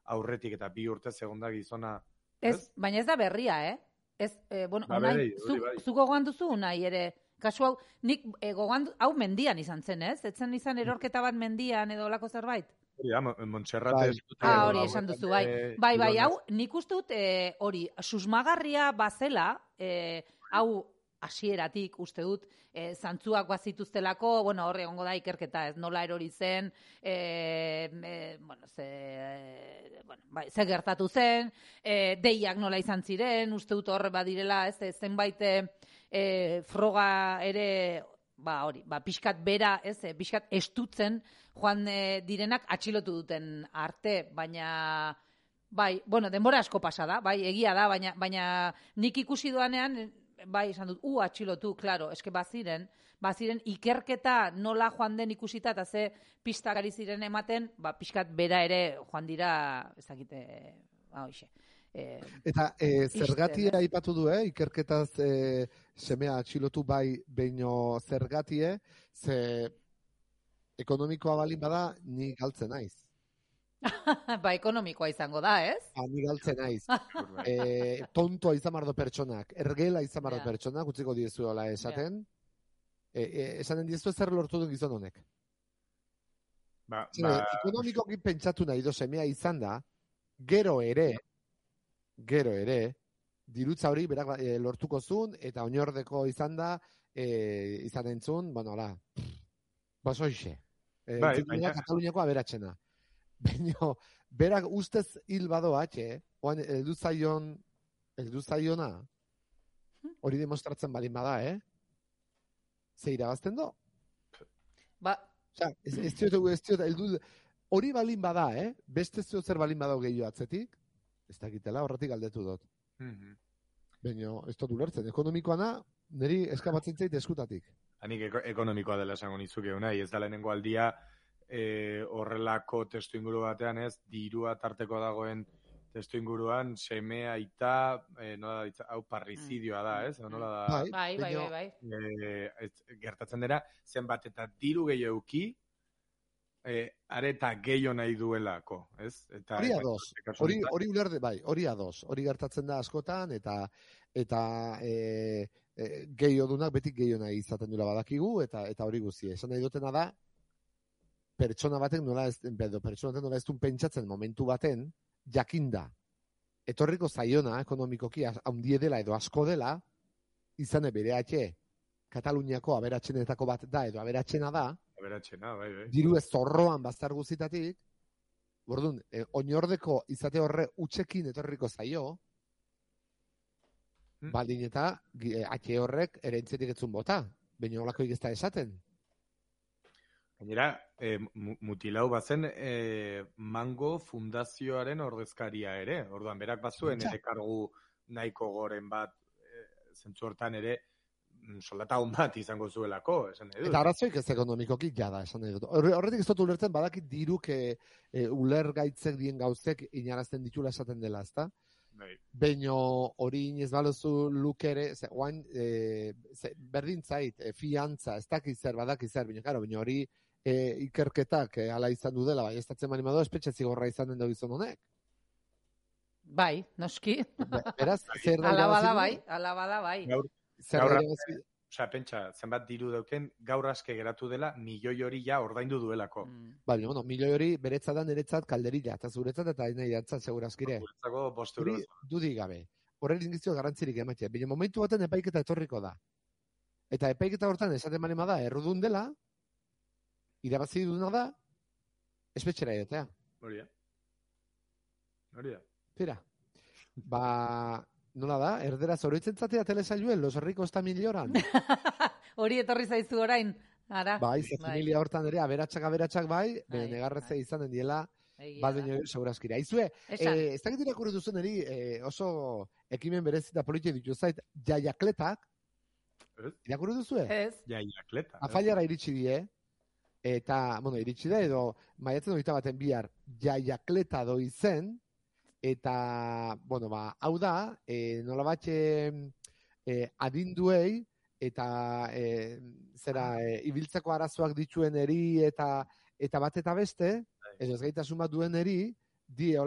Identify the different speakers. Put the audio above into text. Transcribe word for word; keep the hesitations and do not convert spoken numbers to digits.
Speaker 1: aurretik eta bi urte segunda gizona.
Speaker 2: Ez, ez? Baina ez da berria, eh? Ez, eh, bueno,
Speaker 1: ba,
Speaker 2: Unai,
Speaker 1: zu,
Speaker 2: zu,
Speaker 1: bai.
Speaker 2: zu gogoan duzu Unai ere, kasu hau, nik eh, gogoan, hau mendian izan zen, ez? Etzen izan erorketa bat mendian edo olako zerbait?
Speaker 1: Hori da, Montserrate.
Speaker 2: Ah, hori esan duzu, bai. Bai, bai, hau, nik uste dut, eh, hori, susmagarria bazela, eh, hau, hasieratik uste dut, eh, zantzuak bazituztelako, bueno, horre egongo da ikerketa, ez nola erori zen, eh, eh, bueno, ze, eh, bueno, bai, ze gertatu zen, eh, deiak nola izan ziren, uste dut horre badirela, ez, zenbait eh, froga ere, ba, hori, ba, pixkat bera, ez, eh, pixkat estutzen joan eh, direnak atxilotu duten arte, baina... Bai, bueno, denbora asko pasa da, bai, egia da, baina, baina nik ikusi doanean, bai, esan dut, u, atxilotu, klaro, eske baziren, baziren ikerketa nola joan den ikusita, eta ze pistak ari ziren ematen, ba, pixkat bera ere joan dira, ez dakite, ba, hoxe. Eh,
Speaker 3: eta eh, zergatia eh? aipatu du, eh? Ikerketaz eh, semea atxilotu bai beino zergatie, ze ekonomikoa balin bada, ni galtzen naiz.
Speaker 2: Ba, ekonomikoa izango da, ez?
Speaker 3: Ba, ni galtzen naiz. e, tontoa izan mardo pertsonak, ergela izan mardo yeah. pertsonak, utziko diezuela esaten. Yeah. E, e, esanen diezu zer lortu duen gizon honek.
Speaker 1: Ba,
Speaker 3: Zene,
Speaker 1: ba...
Speaker 3: ekonomikoki pentsatu nahi do semea izan da, gero ere, gero ere, dirutza hori berak e, lortuko zuen, eta oinordeko izan da, e, izan entzun, bueno, ala, basoixe. E,
Speaker 1: bai, baina...
Speaker 3: Kataluniako aberatxena. Baina, berak ustez hil badoa, txe, oan eldu zaion, eldu zaiona, hori demostratzen balin bada, eh? Ze irabazten do?
Speaker 2: Ba...
Speaker 3: Osa, ez, ez diotu, ez diotu, eldu, hori balin bada, eh? Beste zio zer balin badao gehiago atzetik, ez dakitela, horretik aldetu dut.
Speaker 1: Mm-hmm.
Speaker 3: Baina, ez dut ulertzen, ekonomikoana, niri eskabatzen zait eskutatik.
Speaker 1: Hanik eko, ekonomikoa dela esango nizuke, unai, ez da lehenengo aldia, E, horrelako testu inguru batean ez, dirua tarteko dagoen testu inguruan, semea ita, e, nola da, hau parrizidioa da, ez? Nola da,
Speaker 2: bai, bai, bai, bai.
Speaker 1: E, ez, gertatzen dira, zenbat eta diru gehiago euki, e, areta gehiago nahi duelako, ez? Eta,
Speaker 3: hori ados, hori, hori ulerde, bai, hori ados, hori gertatzen da askotan, eta eta e, e, gehiago dunak betik gehiago nahi izaten dula badakigu, eta eta hori guzti, esan nahi dutena da, pertsona batek nola ez, bedo, pertsona batek nola ez duen pentsatzen momentu baten, jakinda. Etorriko zaiona, ekonomikoki, haundie dela edo asko dela, izane bere atxe, Kataluniako aberatxenetako bat da, edo aberatxena da,
Speaker 1: aberatxena, bai, bai.
Speaker 3: Diru ez zorroan bazar guzitatik, bordun, e, oinordeko izate horre utxekin etorriko zaio, hmm. baldin eta e, atxe horrek erentzetik etzun bota, baina olako ez da esaten.
Speaker 1: Gainera, e, mutilau bazen e, Mango Fundazioaren ordezkaria ere. Orduan, berak bazuen ere kargu nahiko goren bat, e, zentzu hortan ere soldata hon bat izango zuelako, esan nahi dut.
Speaker 3: Eta arazoik ez ekonomikoki jada, esan nahi dut. Horretik ez dut ulertzen, badakit diruk e, e, uler gaitzek dien gauzek inarazten ditula esaten dela, ezta? Baino hori inez balozu lukere, ze, oain, e, ze, berdin zait, e, fiantza, ez dakiz zer, badakiz zer, baina karo, baina hori e, ikerketak e, ala izan du dela, bai, ez datzen manimado, espetxe zigorra izan den da gizon honek.
Speaker 2: Bai, noski.
Speaker 3: Be, beraz, zer da
Speaker 2: alabada bai, alabada bai.
Speaker 1: Gaur,
Speaker 3: zer
Speaker 1: gaur,
Speaker 3: da
Speaker 1: osea, pentsa, zenbat diru dauken, gaur aske geratu dela, milioi hori ja ordaindu duelako.
Speaker 3: Mm. Baina, bueno, milioi hori beretzat da niretzat kalderila, eta zuretzat eta nahi dantzat segurazkire.
Speaker 1: Zuretzako bost euro.
Speaker 3: Dudi gabe. Horren ingizio garantzirik ematea. Baina momentu baten epaiketa etorriko da. Eta epaiketa hortan esaten manema da, errudun dela, irabazi duna da, espetxera edotea.
Speaker 1: Hori da. Hori da.
Speaker 3: Tira. Ba... Nola da? Erdera zoroitzen zatea telesailuen, los ricos tamilioran.
Speaker 2: Hori etorri zaizu orain, ara.
Speaker 3: Bai, ze familia hortan ere, aberatsak, aberatsak bai, bere negarretze izanen diela, bat baino segurazkira. Aizue, eh, ez dakit irakurri duzen eri, eh, oso ekimen berezita politia ditu zait, jaiakletak, irakurri duzue?
Speaker 2: Ez.
Speaker 1: Jaiakletak.
Speaker 3: Afailara iritsi die, eta, bueno, iritsi da, edo, maiatzen doita baten bihar, jaiakleta doi zen, eta, bueno, ba, hau da, e, nola batxe e, adinduei, eta e, zera, e, ibiltzeko arazoak dituen eri, eta eta bat eta beste, edo ez gaitasun bat duen eri, die